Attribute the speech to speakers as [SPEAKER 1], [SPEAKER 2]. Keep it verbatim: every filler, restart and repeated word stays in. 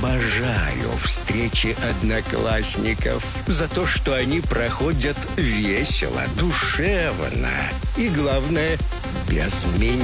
[SPEAKER 1] Обожаю встречи одноклассников за то, что они проходят весело, душевно и, главное, без меня.